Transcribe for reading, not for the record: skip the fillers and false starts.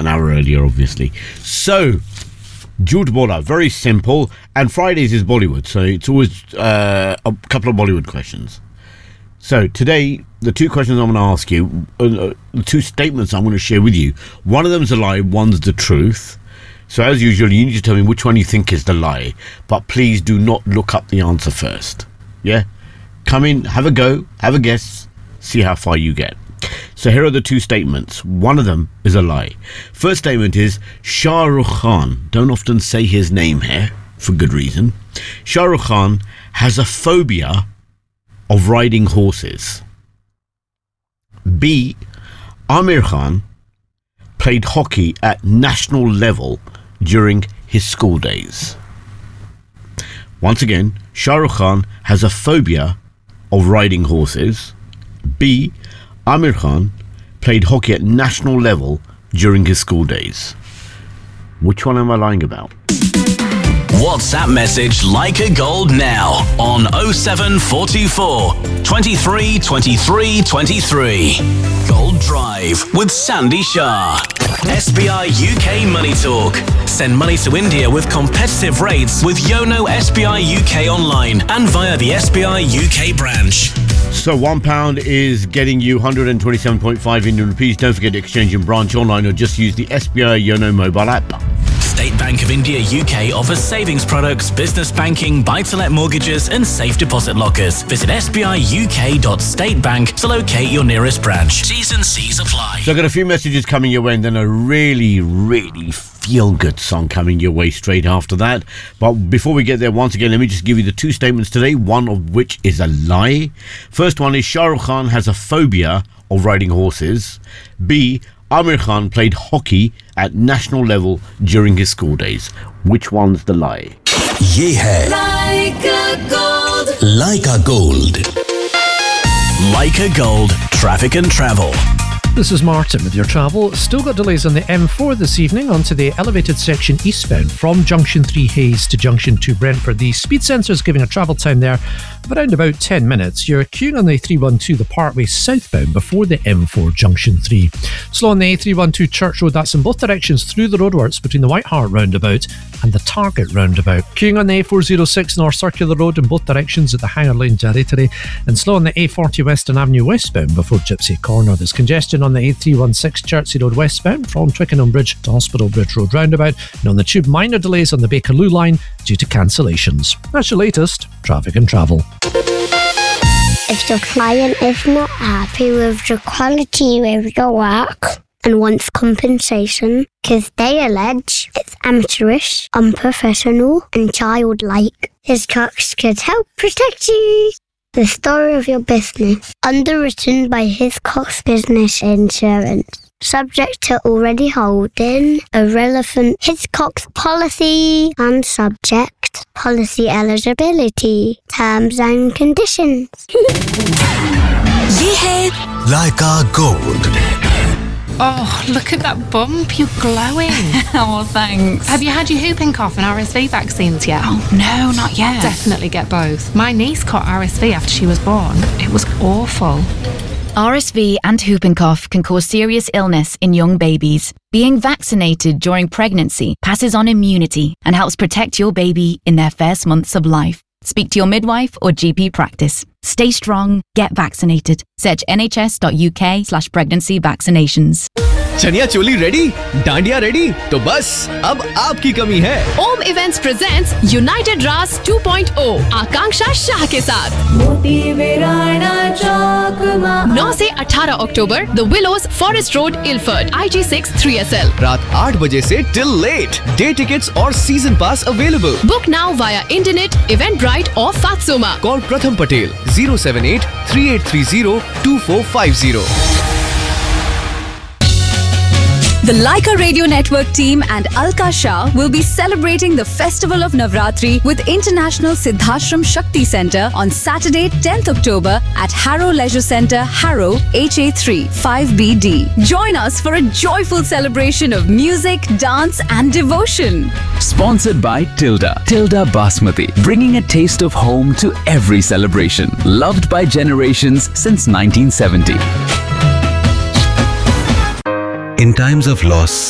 an hour earlier, obviously. So, Jhoot Bola, very simple. And Fridays is Bollywood, so it's always a couple of Bollywood questions. So, today, the two questions I'm going to ask you, the two statements I'm going to share with you, one of them's a lie, one's the truth. So, as usual, you need to tell me which one you think is the lie. But please do not look up the answer first. Yeah? Come in, have a go, have a guess, see how far you get. So here are the two statements. One of them is a lie. First statement is Shah Rukh Khan. Don't often say his name here, for good reason. Shah Rukh Khan has a phobia of riding horses. B. Amir Khan played hockey at national level during his school days. Once again, Shah Rukh Khan has a phobia of riding horses. B. Amir Khan played hockey at national level during his school days. Which one am I lying about? WhatsApp message Leica Gold now on 07424 23 23 23. Gold Drive with Sandy Shah. SBI UK Money Talk. Send money to India with competitive rates with Yono SBI UK online and via the SBI UK branch. So £1 is getting you 127.5 Indian rupees. Don't forget to exchange in branch online or just use the SBI Yono mobile app. State Bank of India UK offers savings products, business banking, buy-to-let mortgages and safe deposit lockers. Visit sbiuk.statebank to locate your nearest branch. T's and C's apply. So I've got a few messages coming your way and then a really feel-good song coming your way straight after that. But before we get there, once again, let me just give you the two statements today, one of which is a lie. First one is Shah Rukh Khan has a phobia of riding horses. B. Amir Khan played hockey at national level during his school days. Which one's the lie? Ye hai Leica Gold. Leica Gold. Leica Gold. Traffic and travel. This is Martin with your travel. Still got delays on the M4 this evening onto the elevated section eastbound from Junction 3 Hayes to Junction 2 Brentford. The speed sensor is giving a travel time there of around about 10 minutes. You're queuing on the A312 the Parkway southbound before the M4 Junction 3. Slow on the A312 Church Road, that's in both directions through the roadworks between the White Hart roundabout and the Target roundabout. Queuing on the A406 North Circular Road in both directions at the Hanger Lane Jarretary, and slow on the A40 Western Avenue westbound before Gypsy Corner. There's congestion on the A316 Chertsey Road westbound from Twickenham Bridge to Hospital Bridge Road roundabout, and on the tube minor delays on the Bakerloo line due to cancellations. That's your latest traffic and travel. If your client is not happy with the quality of your work and wants compensation because they allege it's amateurish, unprofessional and childlike, Hiscox could help protect you. The story of your business, underwritten by Hiscox Business Insurance. Subject to already holding a relevant Hiscox policy and subject policy eligibility, terms and conditions. Ye hai Leica Gold. Oh, look at that bump. You're glowing. Oh, thanks. Have you had your whooping cough and RSV vaccines yet? Oh, no, not yet. Definitely get both. My niece caught RSV after she was born. It was awful. RSV and whooping cough can cause serious illness in young babies. Being vaccinated during pregnancy passes on immunity and helps protect your baby in their first months of life. Speak to your midwife or GP practice. Stay strong, get vaccinated. Search nhs.uk/pregnancy vaccinations. Chaniya choli ready, dandiya ready, तो बस अब आपकी कमी है। ओम events presents United रास 2.0 आकांक्षा शाह के साथ 9 से 18 अक्टूबर the willows forest road Ilford IG6 3SL रात 8 बजे से टिल लेट। डे टिकट्स और सीजन पास available. Book now via internet, Eventbrite और फात्सोमा। कॉल प्रथम Patel 078-3830-2450. The Leica Radio Network team and Alka Shah will be celebrating the Festival of Navratri with International Siddhashram Shakti Centre on Saturday, 10th October at Harrow Leisure Centre, Harrow, HA3 5BD. Join us for a joyful celebration of music, dance and devotion. Sponsored by Tilda Basmati, bringing a taste of home to every celebration. Loved by generations since 1970. In times of loss,